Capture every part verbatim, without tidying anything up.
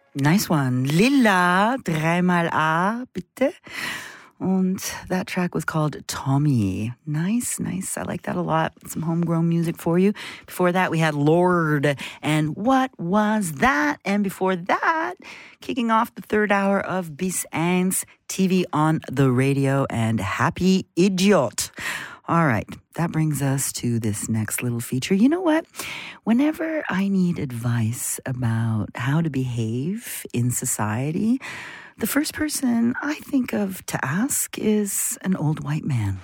Nice one. Lilla, dreimal A, bitte. And that track was called Tommy. Nice, nice. I like that a lot. Some homegrown music for you. Before that, we had Lord and What Was That? And before that, kicking off the third hour of Bis eins T V on the radio and Happy Idiot. All right, that brings us to this next little feature. You know what? Whenever I need advice about how to behave in society, the first person I think of to ask is an old white man.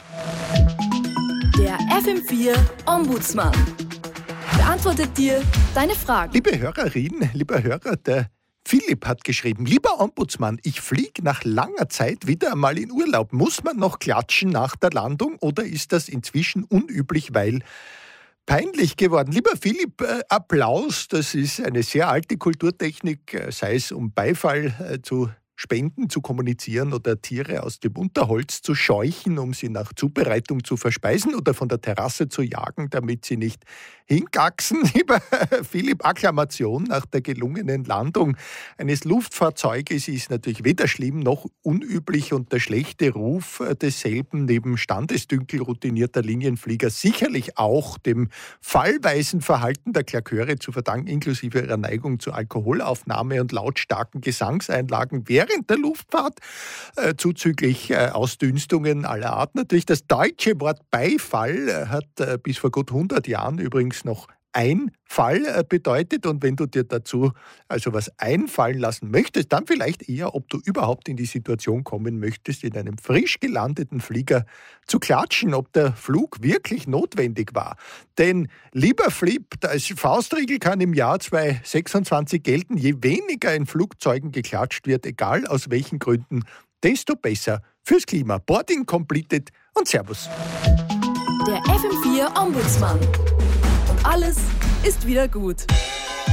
Der F M vier Ombudsmann beantwortet dir deine Fragen. Liebe Hörerin, lieber Hörer, der Philipp hat geschrieben, lieber Ombudsmann, ich fliege nach langer Zeit wieder einmal in Urlaub. Muss man noch klatschen nach der Landung oder ist das inzwischen unüblich, weil peinlich geworden? Lieber Philipp, äh, Applaus, das ist eine sehr alte Kulturtechnik, äh, sei es um Beifall äh, zu spenden, zu kommunizieren oder Tiere aus dem Unterholz zu scheuchen, um sie nach Zubereitung zu verspeisen oder von der Terrasse zu jagen, damit sie nicht hingaxen. Lieber Philipp, Akklamation nach der gelungenen Landung eines Luftfahrzeuges ist natürlich weder schlimm noch unüblich und der schlechte Ruf desselben neben Standesdünkel routinierter Linienflieger sicherlich auch dem fallweisen Verhalten der Klaköre zu verdanken, inklusive ihrer Neigung zur Alkoholaufnahme und lautstarken Gesangseinlagen während der Luftfahrt, äh, zuzüglich äh, Ausdünstungen aller Art. Natürlich das deutsche Wort Beifall äh, hat äh, bis vor gut hundert Jahren übrigens noch Einfall äh, bedeutet. Und wenn du dir dazu also was einfallen lassen möchtest, dann vielleicht eher, ob du überhaupt in die Situation kommen möchtest, in einem frisch gelandeten Flieger zu klatschen, ob der Flug wirklich notwendig war. Denn, lieber Flip, als Faustregel kann im Jahr zweitausendsechsundzwanzig gelten, je weniger in Flugzeugen geklatscht wird, egal aus welchen Gründen, desto besser fürs Klima. Boarding completed und Servus. Der F M vier Ombudsmann. Und alles ist wieder gut.